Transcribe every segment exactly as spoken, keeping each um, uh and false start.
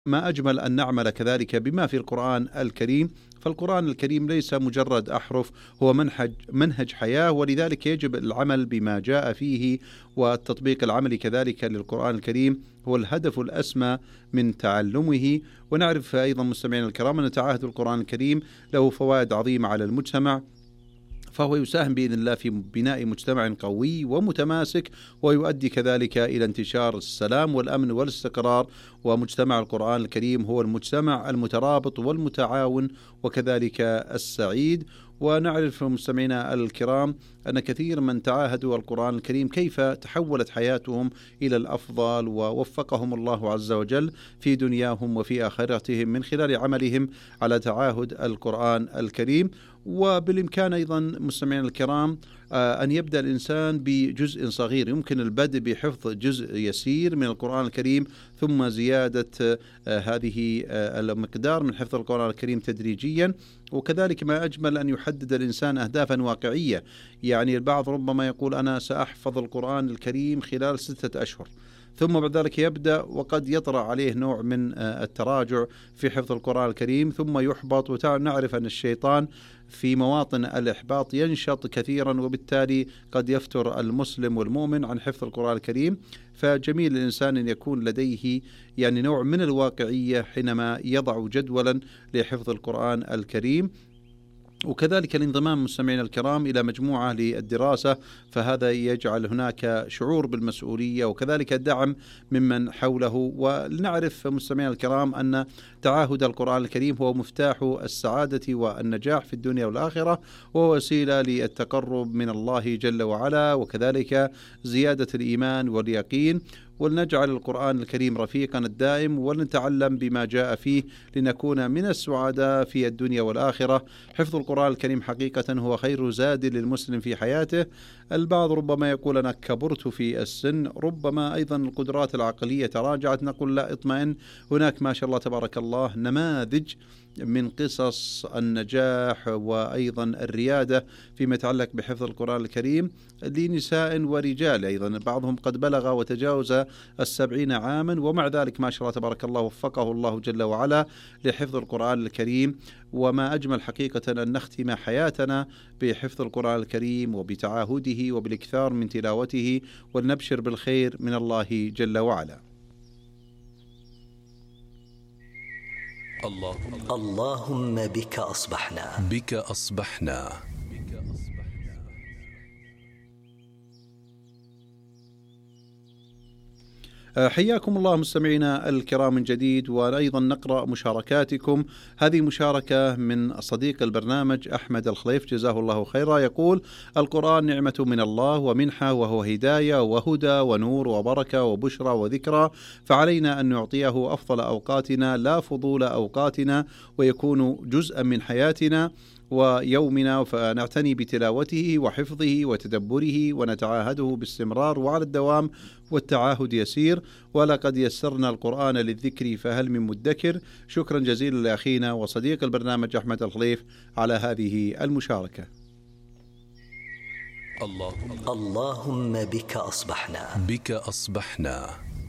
ما أجمل أن نعمل كذلك بما في القرآن الكريم. فالقرآن الكريم ليس مجرد أحرف، هو منهج منهج حياة، ولذلك يجب العمل بما جاء فيه، والتطبيق العملي كذلك للقرآن الكريم هو الهدف الأسمى من تعلمه. ونعرف أيضا مستمعينا الكرام أن تعاهد القرآن الكريم له فوائد عظيمة على المجتمع، فهو يساهم بإذن الله في بناء مجتمع قوي ومتماسك، ويؤدي كذلك إلى انتشار السلام والأمن والاستقرار. ومجتمع القرآن الكريم هو المجتمع المترابط والمتعاون وكذلك السعيد. ونعرف مستمعينا الكرام أن كثير من تعاهدوا القرآن الكريم كيف تحولت حياتهم إلى الأفضل، ووفقهم الله عز وجل في دنياهم وفي آخرتهم من خلال عملهم على تعاهد القرآن الكريم. وبالإمكان أيضا مستمعينا الكرام أن يبدأ الإنسان بجزء صغير، يمكن البدء بحفظ جزء يسير من القرآن الكريم، ثم زيادة هذه المقدار من حفظ القرآن الكريم تدريجيا. وكذلك ما أجمل أن يحدد الإنسان أهدافا واقعية، يعني البعض ربما يقول أنا سأحفظ القرآن الكريم خلال ستة أشهر، ثم بعد ذلك يبدأ وقد يطرأ عليه نوع من التراجع في حفظ القرآن الكريم ثم يحبط. ونعرف أن الشيطان في مواطن الإحباط ينشط كثيرا، وبالتالي قد يفتر المسلم والمؤمن عن حفظ القرآن الكريم. فجميل الإنسان أن يكون لديه يعني نوع من الواقعية حينما يضع جدولا لحفظ القرآن الكريم. وكذلك الانضمام مستمعينا الكرام إلى مجموعة للدراسة، فهذا يجعل هناك شعور بالمسؤولية وكذلك الدعم ممن حوله. ولنعرف مستمعينا الكرام أن تعاهد القرآن الكريم هو مفتاح السعادة والنجاح في الدنيا والآخرة، وهو وسيلة للتقرب من الله جل وعلا، وكذلك زيادة الإيمان واليقين. ولنجعل القرآن الكريم رفيقا الدائم، ولنتعلم بما جاء فيه لنكون من السعداء في الدنيا والآخرة. حفظ القرآن الكريم حقيقة هو خير زاد للمسلم في حياته. البعض ربما يقول أنا كبرت في السن، ربما أيضا القدرات العقلية تراجعت، نقول لا اطمئن، هناك ما شاء الله تبارك الله نماذج من قصص النجاح وأيضا الريادة فيما يتعلق بحفظ القرآن الكريم لنساء ورجال أيضا، بعضهم قد بلغ وتجاوز السبعين عاما، ومع ذلك ما شاء الله تبارك الله وفقه الله جل وعلا لحفظ القرآن الكريم. وما أجمل حقيقة أن نختم حياتنا بحفظ القرآن الكريم وبتعاهده وبالإكثار من تلاوته، ولنبشر بالخير من الله جل وعلا. الله اللهم بك أصبحنا بك أصبحنا حياكم الله مستمعينا الكرام من جديد، وأيضا نقرأ مشاركاتكم. هذه مشاركة من صديق البرنامج أحمد الخليف جزاه الله خيرا، يقول: القرآن نعمة من الله ومنحة، وهو هداية وهدى ونور وبركة وبشرى وذكرى، فعلينا أن نعطيه أفضل أوقاتنا لا فضول أوقاتنا، ويكون جزءا من حياتنا ويومنا، فنعتني بتلاوته وحفظه وتدبره ونتعاهده باستمرار وعلى الدوام، والتعاهد يسير، ولقد يسرنا القرآن للذكر فهل من مدكر. شكرا جزيلا لأخينا وصديق البرنامج أحمد الخليف على هذه المشاركة. الله اللهم بك أصبحنا بك أصبحنا.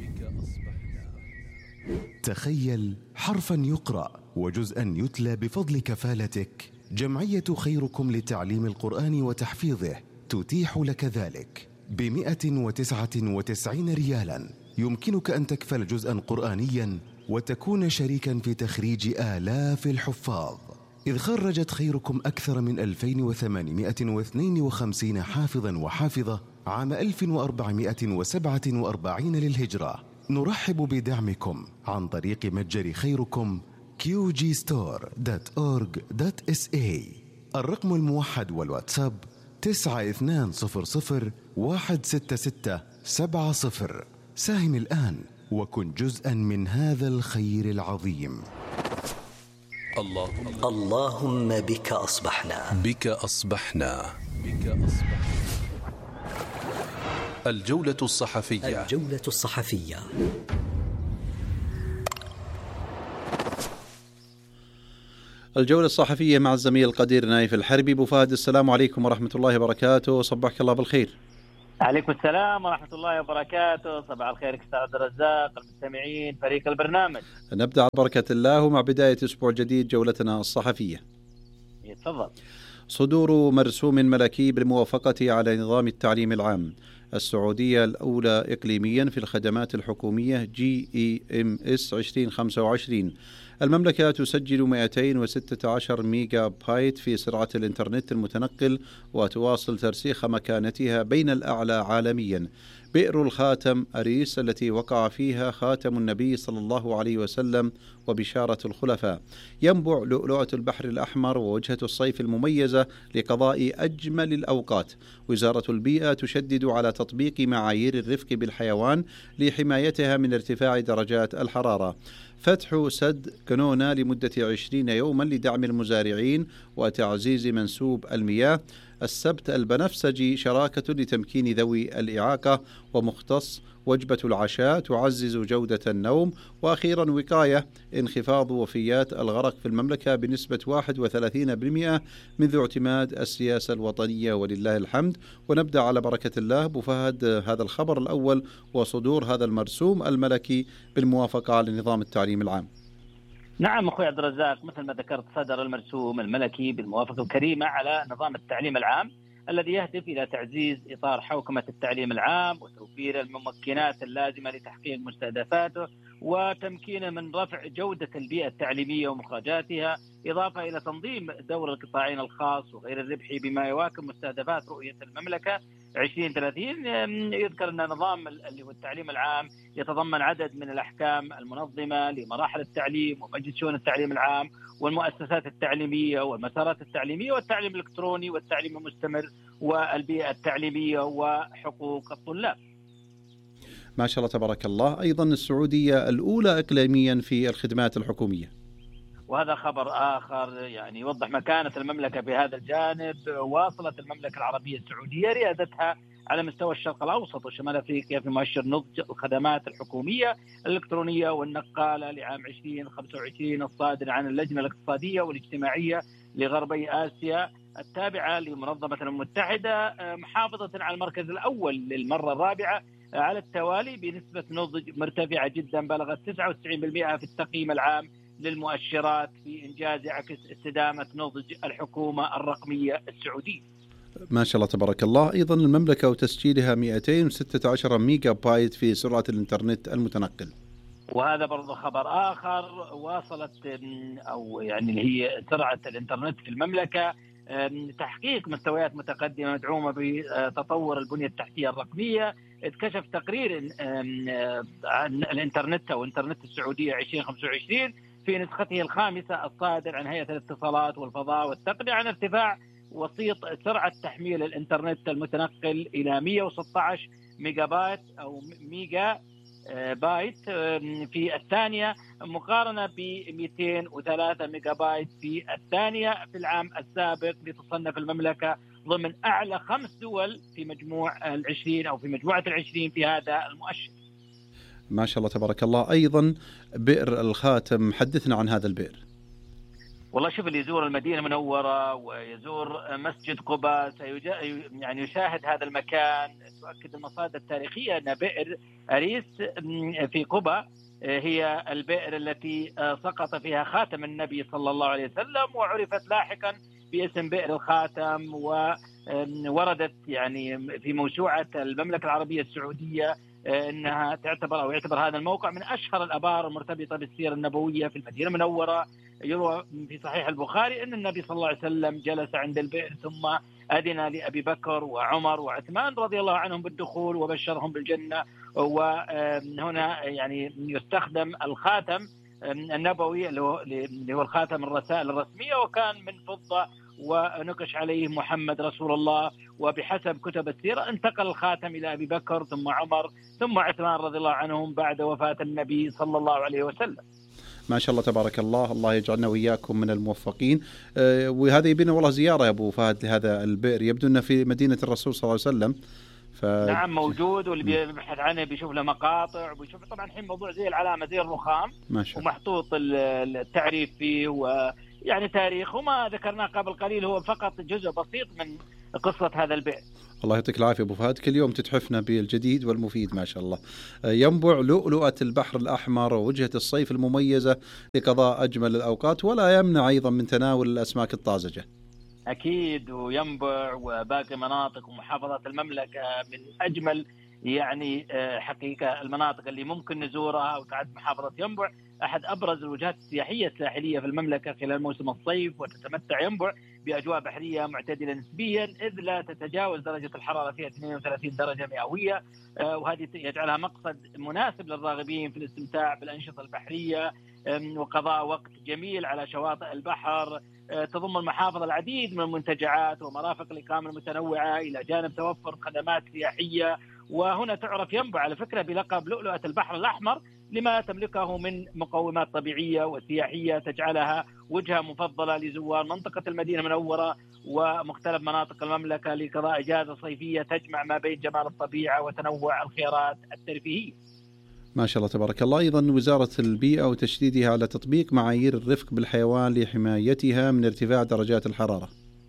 تخيل حرفا يقرأ وجزءا يتلى بفضل كفالتك. جمعية خيركم لتعليم القرآن وتحفيظه تتيح لك ذلك بمئة وتسعة وتسعين ريالا. يمكنك أن تكفل جزءا قرآنيا وتكون شريكا في تخريج آلاف الحفاظ، إذ خرجت خيركم أكثر من ألفين وثمانمئة واثنين وخمسين حافظا وحافظة عام ألف وأربعمئة وسبعة وأربعين للهجرة. نرحب بدعمكم عن طريق متجر خيركم كيو جي ستور دوت أورج دوت إس إيه. الرقم الموحد والواتساب تسعة اثنان صفر صفر واحد ستة ستة سبعة صفر. ساهم الآن وكن جزءا من هذا الخير العظيم. الله اللهم بك أصبحنا بك أصبحنا بك أصبحنا. الجولة الصحفية الجولة الصحفية. الجولة الصحفية مع الزميل القدير نايف الحربي. أبو فهد، السلام عليكم ورحمة الله وبركاته، صبحك الله بالخير. عليكم السلام ورحمة الله وبركاته. صباح الخير أستاذ عبد الرزاق، المستمعين، فريق البرنامج. نبدأ على بركة الله ومع بداية أسبوع جديد جولتنا الصحفية. يتفضل. صدور مرسوم ملكي بالموافقة على نظام التعليم العام. السعودية الأولى إقليميا في الخدمات الحكومية جي إي إم إس ألفين وخمسة وعشرين. المملكة تسجل مئتين وستة عشر ميجا بايت في سرعة الإنترنت المتنقل وتواصل ترسيخ مكانتها بين الأعلى عالميا. بئر الخاتم أريس التي وقع فيها خاتم النبي صلى الله عليه وسلم وبشارة الخلفاء. ينبع لؤلؤة البحر الأحمر ووجهة الصيف المميزة لقضاء أجمل الأوقات. وزارة البيئة تشدد على تطبيق معايير الرفق بالحيوان لحمايتها من ارتفاع درجات الحرارة. فتح سد كنونة لمدة عشرين يوما لدعم المزارعين وتعزيز منسوب المياه. السبت البنفسجي شراكة لتمكين ذوي الإعاقة. ومختص وجبة العشاء تعزز جودة النوم. وأخيرا وقاية انخفاض وفيات الغرق في المملكة بنسبة واحد وثلاثين بالمئة منذ اعتماد السياسة الوطنية ولله الحمد. ونبدأ على بركة الله أبو فهد، هذا الخبر الأول وصدور هذا المرسوم الملكي بالموافقة على نظام التعليم العام. نعم أخوي عبد الرزاق، مثل ما ذكرت صدر المرسوم الملكي بالموافقة الكريمة على نظام التعليم العام الذي يهدف إلى تعزيز إطار حوكمة التعليم العام وتوفير الممكنات اللازمة لتحقيق مستهدفاته وتمكينه من رفع جودة البيئة التعليمية ومخرجاتها، إضافة إلى تنظيم دور القطاعين الخاص وغير الربحي بما يواكب مستهدفات رؤية المملكة عشرين ثلاثين. يذكر أن نظام اللي هو التعليم العام يتضمن عدد من الأحكام المنظمة لمراحل التعليم ومجلس شؤون التعليم العام والمؤسسات التعليمية والمسارات التعليمية والتعليم الإلكتروني والتعليم المستمر والبيئة التعليمية وحقوق الطلاب. ما شاء الله تبارك الله. أيضا السعودية الأولى إقليميا في الخدمات الحكومية، وهذا خبر آخر يعني يوضح مكانة المملكة في هذا الجانب. واصلت المملكة العربية السعودية ريادتها على مستوى الشرق الأوسط وشمال أفريقيا في مؤشر نضج الخدمات الحكومية الإلكترونية والنقالة لعام عشرين خمسة وعشرين الصادر عن اللجنة الاقتصادية والاجتماعية لغربي آسيا التابعة لمنظمة الأمم المتحدة، محافظة على المركز الأول للمرة الرابعة على التوالي بنسبة نضج مرتفعة جدا بلغت تسعة وتسعين بالمئة في التقييم العام للمؤشرات، في إنجاز يعكس استدامة نضج الحكومة الرقمية السعودية. ما شاء الله تبارك الله. أيضا المملكة وتسجيلها مئتين وستة عشر ميجا بايت في سرعة الإنترنت المتنقل. وهذا برضو خبر آخر. واصلت أو يعني اللي هي سرعة الإنترنت في المملكة تحقيق مستويات متقدمة مدعومة بتطور البنية التحتية الرقمية. اتكشف تقرير عن الإنترنت أو إنترنت السعودية عشرين خمسة وعشرين في نسخته الخامسة الصادر عن هيئة الاتصالات والفضاء والتقنية عن ارتفاع وسيط سرعة تحميل الإنترنت المتنقل إلى مئة وستة عشر ميجا بايت أو ميجا بايت في الثانية مقارنة ب مئتين وثلاثة ميجا بايت في الثانية في العام السابق، لتصنف المملكة ضمن أعلى خمس دول في مجموع العشرين أو في مجموعة العشرين في هذا المؤشر. ما شاء الله تبارك الله. أيضا بئر الخاتم، حدثنا عن هذا البئر. والله شوف، اللي يزور المدينة المنورة ويزور مسجد قباء يعني يشاهد هذا المكان. تؤكد المصادر التاريخية أن بئر أريس في قباء هي البئر التي سقط فيها خاتم النبي صلى الله عليه وسلم، وعرفت لاحقا باسم بئر الخاتم، ووردت يعني في موسوعة المملكة العربية السعودية أنها تعتبر أو يعتبر هذا الموقع من أشهر الآبار المرتبطة بالسيرة النبوية في المدينة المنورة. يروى في صحيح البخاري أن النبي صلى الله عليه وسلم جلس عند البئر ثم أذن لأبي بكر وعمر وعثمان رضي الله عنهم بالدخول وبشرهم بالجنة. وهنا يعني يستخدم الخاتم النبوي اللي هو الخاتم الرسائل الرسمية، وكان من فضة ونقش عليه محمد رسول الله. وبحسب كتب السيرة انتقل الخاتم إلى أبي بكر ثم عمر ثم عثمان رضي الله عنهم بعد وفاة النبي صلى الله عليه وسلم. ما شاء الله تبارك الله. الله يجعلنا وإياكم من الموفقين. أه وهذا يبينا والله زيارة يا أبو فهد لهذا البئر، يبدو أنه في مدينة الرسول صلى الله عليه وسلم. ف... نعم موجود، واللي بيبحث عنه بيشوف له مقاطع وبيشوف طبعا الحين موضوع زي العلامة زي الرخام ومحطوط التعريف فيه ويعني تاريخ، وما ذكرناه قبل قليل هو فقط جزء بسيط من قصة هذا البئر. الله يعطيك العافية أبو فهد، كل يوم تتحفنا بالجديد والمفيد ما شاء الله. ينبع لؤلؤة البحر الأحمر ووجهة الصيف المميزة لقضاء أجمل الأوقات، ولا يمنع أيضا من تناول الأسماك الطازجة. أكيد، وينبع وباقي مناطق ومحافظات المملكة من أجمل يعني حقيقة المناطق اللي ممكن نزورها، وتعد محافظة ينبع أحد أبرز الوجهات السياحية الساحلية في المملكة خلال موسم الصيف، وتتمتع ينبع بأجواء بحرية معتدلة نسبيا، إذ لا تتجاوز درجة الحرارة فيها اثنين وثلاثين درجة مئوية، وهذه يجعلها مقصد مناسب للراغبين في الاستمتاع بالأنشطة البحرية وقضاء وقت جميل على شواطئ البحر. تضم المحافظة العديد من المنتجعات ومرافق الإقامة المتنوعة إلى جانب توفر خدمات سياحية. وهنا تعرف ينبع على فكرة بلقب لؤلؤة البحر الأحمر لما تملكه من مقومات طبيعية وسياحية تجعلها وجهة مفضلة لزوار منطقة المدينة المنورة ومختلف مناطق المملكة لقضاء إجازة صيفية تجمع ما بين جمال الطبيعة وتنوع الخيارات الترفيهية. ما شاء الله تبارك الله. أيضا وزارة البيئة وتشديدها على تطبيق معايير الرفق بالحيوان لحمايتها من ارتفاع درجات الحرارة،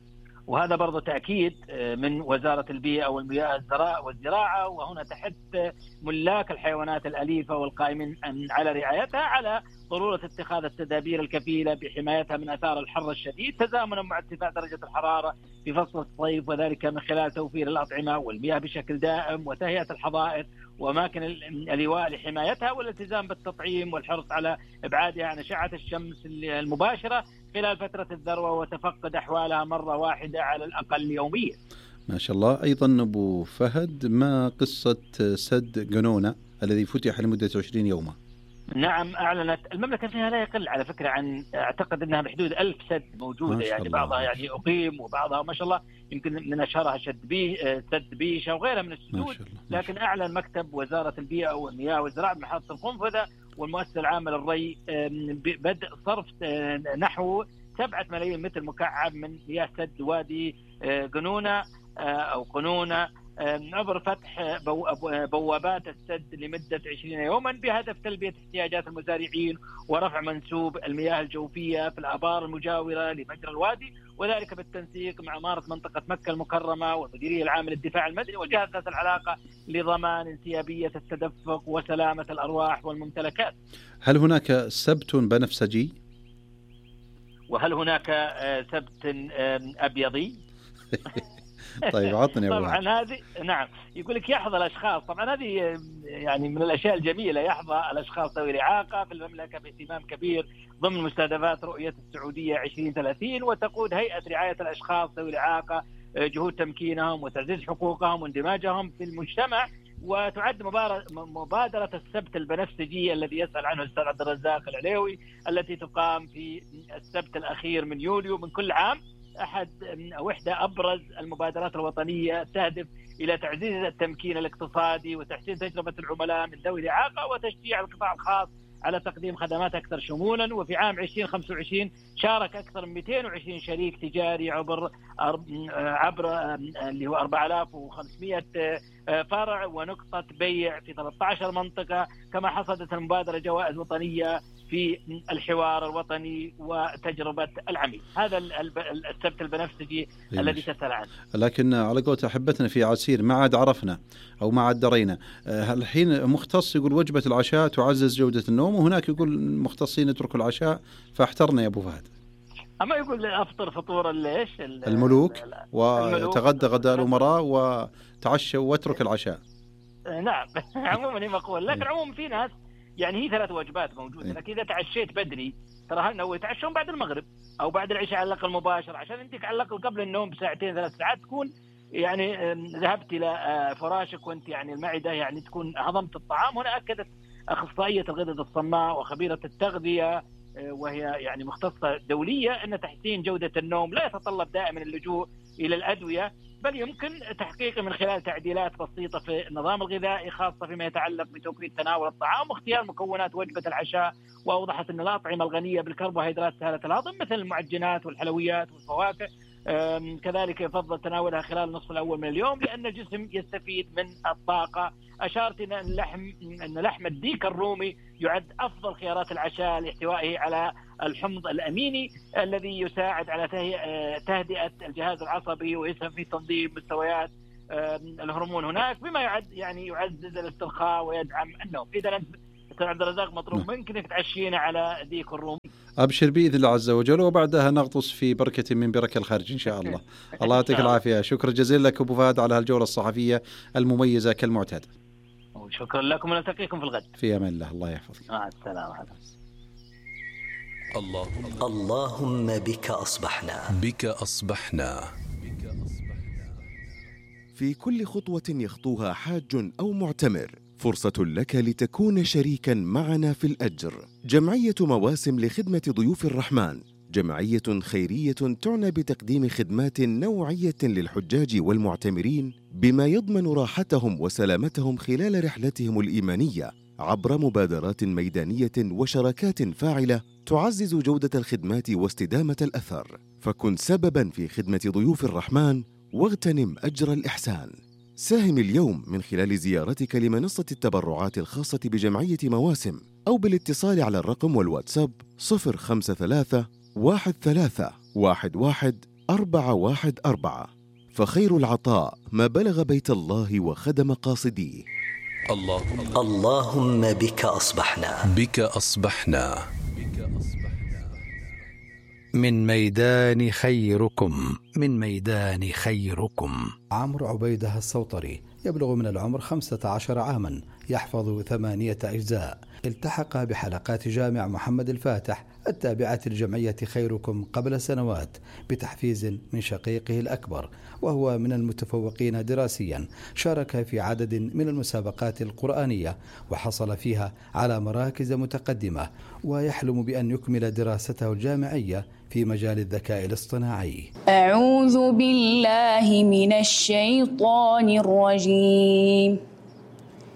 وهذا برضو تأكيد من وزارة البيئة والمياه والزراعة، وهنا تحث ملاك الحيوانات الأليفة والقائمين على رعايتها على ضرورة اتخاذ التدابير الكفيلة بحمايتها من آثار الحر الشديد تزامنا مع ارتفاع درجة الحرارة في فصل الصيف، وذلك من خلال توفير الأطعمة والمياه بشكل دائم وتهيئة الحظائر وأماكن الإيواء لحمايتها، والالتزام بالتطعيم والحرص على إبعادها عن أشعة الشمس المباشرة خلال فترة الذروة وتفقد أحوالها مرة واحدة على الأقل يوميا. ما شاء الله. أيضا أبو فهد، ما قصة سد جنونة الذي فتح لمدة عشرين يوما؟ نعم، أعلنت المملكة فيها لا يقل على فكرة عن أعتقد أنها بحدود ألف سد موجودة، يعني بعضها يعني أقيم وبعضها ما شاء الله يمكن من أشهرها شد بي سد بيشة وغيرها من السدود. لكن أعلن مكتب وزارة البيئة والمياه والزراعة بمحافظة القنفذة والمؤسسة العامة للري بدء صرف نحو سبعة ملايين متر مكعب من مياه سد وادي جنونة أو قنونة عبر فتح بوابات السد لمدة عشرين يوما بهدف تلبية احتياجات المزارعين ورفع منسوب المياه الجوفية في الآبار المجاورة لمجرى الوادي، وذلك بالتنسيق مع إمارة منطقة مكة المكرمة والمديرية العامة للدفاع المدني والجهات ذات العلاقة لضمان انسيابية التدفق وسلامة الأرواح والممتلكات. هل هناك سبت بنفسجي؟ وهل هناك سبت أبيضي؟ طيب عطني. طبعا هذه نعم، يقول لك يحظى الأشخاص، طبعا هذه يعني من الأشياء الجميلة، يحظى الأشخاص ذوي الإعاقة في المملكة باهتمام كبير ضمن مستهدفات رؤية السعودية عشرين ثلاثين، وتقود هيئة رعاية الأشخاص ذوي الإعاقة جهود تمكينهم وتعزيز حقوقهم واندماجهم في المجتمع. وتعد مبادرة السبت البنفسجي الذي يسأل عنه الأستاذ عبد الرزاق العليوي التي تقام في السبت الأخير من يوليو من كل عام أحد وحدة أبرز المبادرات الوطنية تهدف إلى تعزيز التمكين الاقتصادي وتحسين تجربة العملاء من ذوي الإعاقة وتشجيع القطاع الخاص على تقديم خدمات أكثر شمولا. وفي عام عشرين خمسة وعشرين شارك أكثر من مئتين وعشرين شريك تجاري عبر عبر اللي هو أربعة آلاف وخمسمئة فرع ونقطة بيع في ثلاثة عشر منطقة، كما حصدت المبادرة جوائز وطنية في الحوار الوطني وتجربة العميل. هذا السبت البنفسجي الذي تسأل عنه. لكن على قولة أحبتنا في عسير ما عاد عرفنا أو ما عاد درينا. الحين مختص يقول وجبة العشاء تعزز جودة النوم، وهناك يقول مختصين يتركوا العشاء، فاحترنا يا أبو فهد. أما يقول أفطر فطور الليش الملوك وتغدى غداء الأمراء وتعشى واترك العشاء. نعم عموما مقول، لكن عموما في ناس يعني هي ثلاث وجبات موجودة، لكن إذا تعشيت بدري ترى هل يتعشون بعد المغرب أو بعد العشاء على الأقل مباشر، عشان أنت على الأقل قبل النوم بساعتين ثلاث ساعات تكون يعني ذهبت إلى فراشك وأنت يعني المعدة يعني تكون هضمت الطعام. هنا أكدت أخصائية الغدد الصماء وخبيرة التغذية وهي يعني مختصة دولية أن تحسين جودة النوم لا يتطلب دائما اللجوء إلى الأدوية، بل يمكن تحقيقه من خلال تعديلات بسيطة في النظام الغذائي خاصة فيما يتعلق بتوقيت تناول الطعام واختيار مكونات وجبة العشاء. وأوضحت أن الأطعمة الغنية بالكربوهيدرات سهلة الهضم مثل المعجنات والحلويات والفواكه كذلك يفضل تناولها خلال النصف الأول من اليوم لأن الجسم يستفيد من الطاقة. أشارت أن اللحم أن لحم الديك الرومي يعد أفضل خيارات العشاء لاحتوائه على الحمض الأميني الذي يساعد على تهدئة الجهاز العصبي ويسهم في تنظيم تقضي مستويات الهرمون هناك، بما يعد يعني يعزز الاسترخاء ويدعم النوم. إذا أنت دكتور عبد الرزاق مطلوب منك انك تعشينا على ديك الرومي. ابشر باذن الله عز وجل، وبعدها نغطس في بركه من بركه الخارج ان شاء الله. الله يعطيك العافيه. شكرا جزيلا لك ابو فهد على هالجوله الصحفيه المميزه كالمعتاد. وشكرا لكم ونلتقيكم في الغد. في امان الله. الله يحفظك. مع السلامه. اللهم اللهم بك اصبحنا بك اصبحنا. في كل خطوه يخطوها حاج او معتمر فرصة لك لتكون شريكاً معنا في الأجر. جمعية مواسم لخدمة ضيوف الرحمن جمعية خيرية تعنى بتقديم خدمات نوعية للحجاج والمعتمرين بما يضمن راحتهم وسلامتهم خلال رحلتهم الإيمانية عبر مبادرات ميدانية وشراكات فاعلة تعزز جودة الخدمات واستدامة الأثر. فكن سبباً في خدمة ضيوف الرحمن واغتنم أجر الإحسان. ساهم اليوم من خلال زيارتك لمنصة التبرعات الخاصة بجمعية مواسم أو بالاتصال على الرقم والواتساب صفر خمسة ثلاثة واحد ثلاثة واحد واحد أربعة واحد أربعة. فخير العطاء ما بلغ بيت الله وخدم قاصديه. اللهم اللهم بك أصبحنا بك أصبحنا. من ميدان خيركم من ميدان خيركم. عمرو عبيدة السوطري يبلغ من العمر خمسة عشر عاما، يحفظ ثمانية أجزاء. التحق بحلقات جامع محمد الفاتح التابعة لجمعية خيركم قبل سنوات بتحفيز من شقيقه الأكبر، وهو من المتفوقين دراسيا. شارك في عدد من المسابقات القرآنية وحصل فيها على مراكز متقدمة، ويحلم بأن يكمل دراسته الجامعية في مجال الذكاء الاصطناعي. أعوذ بالله من الشيطان الرجيم.